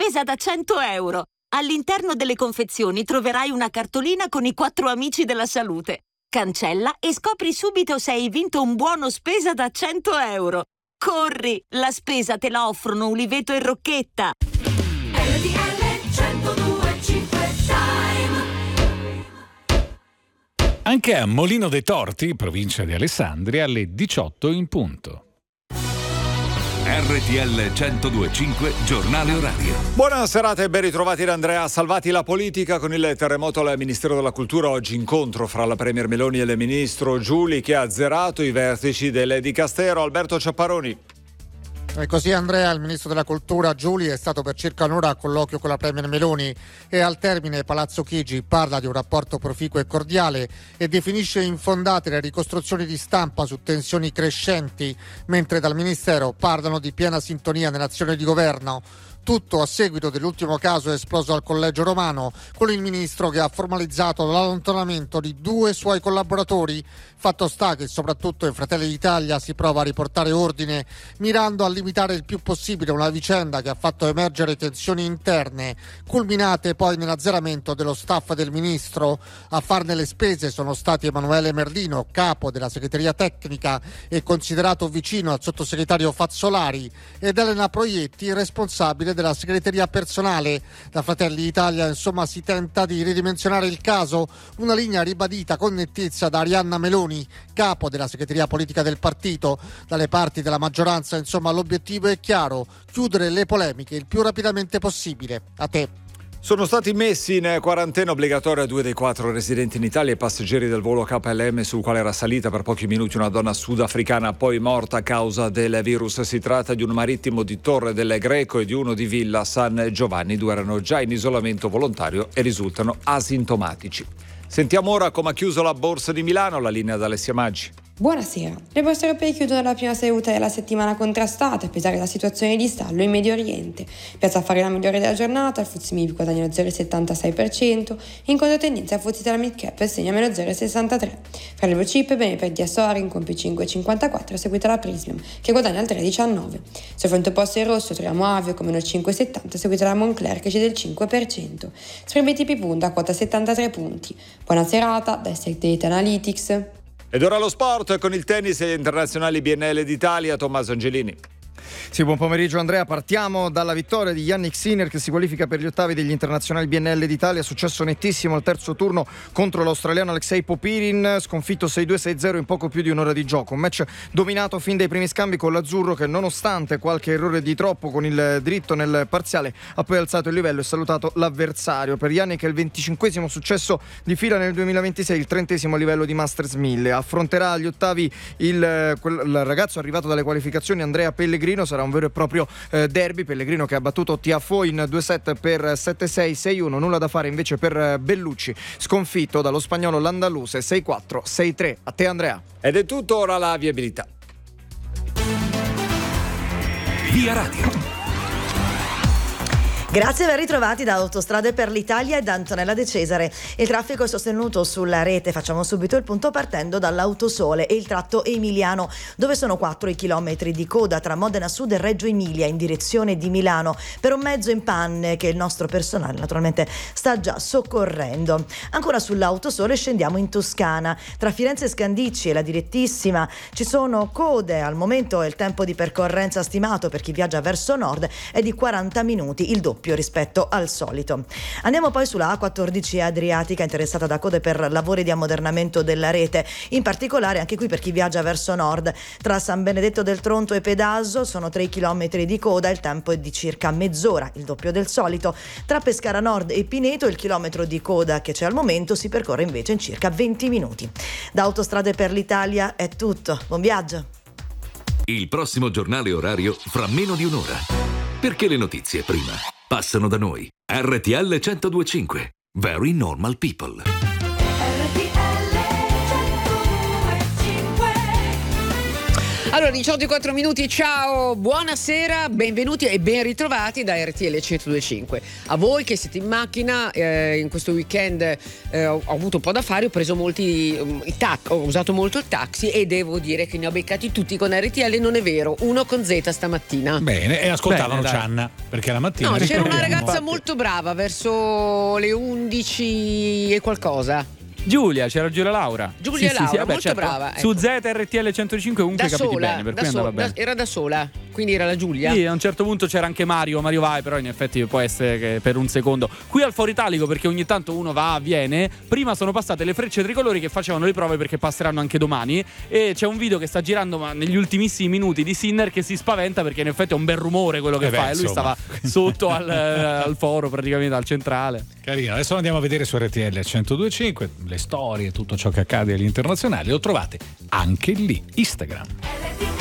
spesa da 100 euro. All'interno delle confezioni troverai una cartolina con i 4 amici della salute. Cancella e scopri subito se hai vinto un buono spesa da 100 euro. Corri, la spesa te la offrono Uliveto e Rocchetta. RTL 102.5 Anche a Molino dei Torti, provincia di Alessandria, alle 18 in punto. RTL 102.5 Giornale Orario. Buona serata e ben ritrovati da Andrea Salvati. La politica con il terremoto al Ministero della Cultura. Oggi incontro fra la Premier Meloni e il Ministro Giuli, che ha azzerato i vertici del Dicastero. Alberto Ciapparoni. E così Andrea, il ministro della Cultura Giuli è stato per circa un'ora a colloquio con la Premier Meloni e al termine Palazzo Chigi parla di un rapporto proficuo e cordiale e definisce infondate le ricostruzioni di stampa su tensioni crescenti, mentre dal Ministero parlano di piena sintonia nell'azione di governo. Tutto a seguito dell'ultimo caso esploso al Collegio Romano, con il ministro che ha formalizzato l'allontanamento di 2 suoi collaboratori. Fatto sta che soprattutto in Fratelli d'Italia si prova a riportare ordine, mirando a limitare il più possibile una vicenda che ha fatto emergere tensioni interne, culminate poi nell'azzeramento dello staff del ministro. A farne le spese sono stati Emanuele Merlino, capo della segreteria tecnica e considerato vicino al sottosegretario Fazzolari, ed Elena Proietti, responsabile della segreteria personale. Da Fratelli d'Italia insomma si tenta di ridimensionare il caso, una linea ribadita con nettezza da Arianna Meloni, capo della segreteria politica del partito. Dalle parti della maggioranza insomma l'obiettivo è chiaro: chiudere le polemiche il più rapidamente possibile. A te. Sono stati messi in quarantena obbligatoria 2 dei 4 residenti in Italia e passeggeri del volo KLM sul quale era salita per pochi minuti una donna sudafricana poi morta a causa del virus. Si tratta di un marittimo di Torre del Greco e di uno di Villa San Giovanni. 2 erano già in isolamento volontario e risultano asintomatici. Sentiamo ora come ha chiuso la Borsa di Milano, la linea da Alessia Maggi. Buonasera. Le borse europee chiudono la prima seduta della settimana contrastata a pesare la situazione di stallo in Medio Oriente. Piazza Affari la migliore della giornata, il FTSE MIB guadagna lo 0,76%, in controtendenza il FTSE Mid Cap segna meno 0,63%. Fra le blue chip bene per DS Oring con più 5,54, seguita da Prism che guadagna il 3,19%. Sul fronte opposto in rosso troviamo Avio con meno 5,70, seguita da Moncler che cede il 5%. Spread BTP Bund a quota 73 punti. Buona serata da Estate Data Analytics. Ed ora lo sport con il tennis e gli internazionali BNL d'Italia. Tommaso Angelini. Sì, buon pomeriggio Andrea. Partiamo dalla vittoria di Jannik Sinner che si qualifica per gli ottavi degli internazionali BNL d'Italia. Successo nettissimo al terzo turno contro l'australiano Alexei Popirin, sconfitto 6-2, 6-0 in poco più di un'ora di gioco. Un match dominato fin dai primi scambi con l'azzurro che, nonostante qualche errore di troppo con il dritto nel parziale, ha poi alzato il livello e salutato l'avversario. Per Jannik è il 25esimo successo di fila nel 2026, il 30esimo a livello di Masters 1000. Affronterà agli ottavi il ragazzo arrivato dalle qualificazioni Andrea Pellegrino. Sarà un vero e proprio derby. Pellegrino che ha battuto Tiafoe in 2 set per 7-6, 6-1. Nulla da fare invece per Bellucci, sconfitto dallo spagnolo Landaluse 6-4, 6-3. A te Andrea. Ed è tutto, ora la viabilità. Via Radio. Grazie e ben ritrovati da Autostrade per l'Italia e da Antonella De Cesare. Il traffico è sostenuto sulla rete, facciamo subito il punto partendo dall'Autosole e il tratto emiliano, dove sono 4 i chilometri di coda tra Modena Sud e Reggio Emilia in direzione di Milano per un mezzo in panne che il nostro personale naturalmente sta già soccorrendo. Ancora sull'Autosole scendiamo in Toscana, tra Firenze e Scandicci e la direttissima ci sono code. Al momento il tempo di percorrenza stimato per chi viaggia verso nord è di 40 minuti, il doppio rispetto al solito. Andiamo poi sulla A14 Adriatica, interessata da code per lavori di ammodernamento della rete, in particolare anche qui per chi viaggia verso nord. Tra San Benedetto del Tronto e Pedazzo sono 3 chilometri di coda, il tempo è di circa mezz'ora, il doppio del solito. Tra Pescara Nord e Pineto il chilometro di coda che c'è al momento si percorre invece in circa 20 minuti. Da Autostrade per l'Italia è tutto, buon viaggio! Il prossimo giornale orario fra meno di un'ora. Perché le notizie prima passano da noi. RTL 102.5. Very normal people. Allora, 18:04 minuti, ciao, buonasera, benvenuti e ben ritrovati da RTL 102.5. A voi che siete in macchina, in questo weekend ho avuto un po' da fare, ho preso ho usato molto il taxi e devo dire che ne ho beccati tutti con RTL, non è vero, uno con Z stamattina. Bene, e ascoltavano Cianna, perché la mattina... No, c'era una ragazza molto brava verso le 11 e qualcosa. C'era Giulia Laura. Laura, molto brava. Su ZRTL 105 comunque capiti bene, per cui andava bene. Era da sola, quindi era la Giulia. Sì, a un certo punto c'era anche Mario vai, però in effetti può essere che per un secondo. Qui al Foro Italico, perché ogni tanto uno va, viene, prima sono passate le frecce tricolori che facevano le prove perché passeranno anche domani, e c'è un video che sta girando negli ultimissimi minuti di Sinner che si spaventa perché in effetti è un bel rumore quello che fa, e lui stava sotto al foro, praticamente al centrale. Carino, adesso andiamo a vedere su RTL 102.5 le storie, tutto ciò che accade agli internazionali, lo trovate anche lì, Instagram.